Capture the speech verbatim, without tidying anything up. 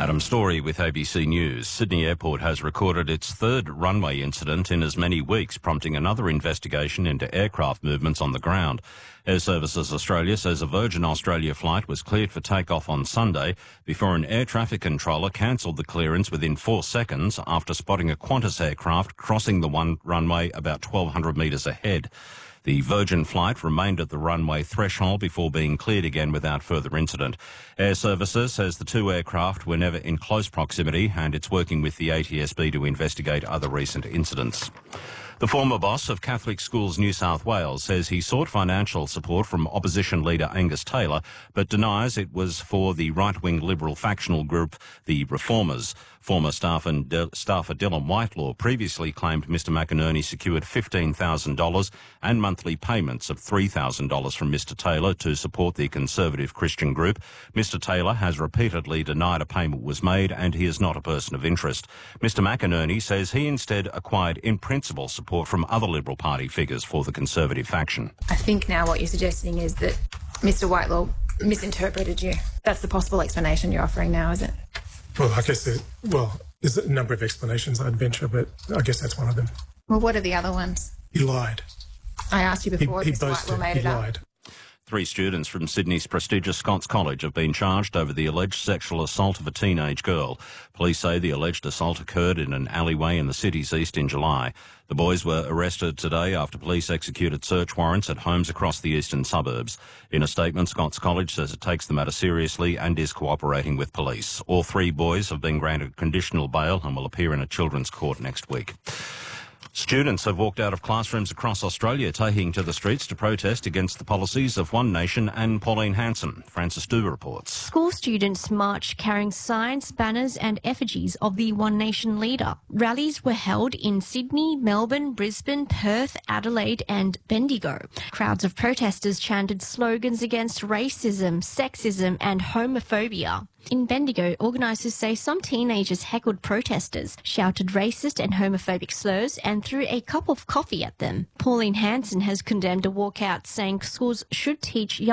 Adam Story with A B C News. Sydney Airport has recorded its third runway incident in as many weeks, prompting another investigation into aircraft movements on the ground. Air Services Australia says a Virgin Australia flight was cleared for takeoff on Sunday before an air traffic controller cancelled the clearance within four seconds after spotting a Qantas aircraft crossing the one runway about twelve hundred metres ahead. The Virgin flight remained at the runway threshold before being cleared again without further incident. Air Services says the two aircraft were never in close proximity, and it's working with the A T S B to investigate other recent incidents. The former boss of Catholic Schools New South Wales says he sought financial support from opposition leader Angus Taylor, but denies it was for the right-wing Liberal factional group, the Reformers. Former staff and De- staffer Dylan Whitelaw previously claimed Mr McInerney secured fifteen thousand dollars and monthly payments of three thousand dollars from Mr Taylor to support the Conservative Christian group. Mr Taylor has repeatedly denied a payment was made, and he is not a person of interest. Mr McInerney says he instead acquired in principle support from other Liberal Party figures for the Conservative faction. I think now what you're suggesting is that Mr Whitelaw misinterpreted you. That's the possible explanation you're offering now, is it? Well, I guess, there, well, there's a number of explanations, I'd venture, but I guess that's one of them. Well, what are the other ones? He lied. I asked you before he, if he Mr boasted, Whitelaw made he it up. lied. Three students from Sydney's prestigious Scots College have been charged over the alleged sexual assault of a teenage girl. Police say the alleged assault occurred in an alleyway in the city's east in July. The boys were arrested today after police executed search warrants at homes across the eastern suburbs. In a statement, Scots College says it takes the matter seriously and is cooperating with police. All three boys have been granted conditional bail and will appear in a children's court next week. Students have walked out of classrooms across Australia, taking to the streets to protest against the policies of One Nation and Pauline Hanson. Francis Du reports. School students marched carrying signs, banners and effigies of the One Nation leader. Rallies were held in Sydney, Melbourne, Brisbane, Perth, Adelaide and Bendigo. Crowds of protesters chanted slogans against racism, sexism and homophobia. In Bendigo, organisers say some teenagers heckled protesters, shouted racist and homophobic slurs and threw a cup of coffee at them. Pauline Hanson has condemned a walkout, saying schools should teach young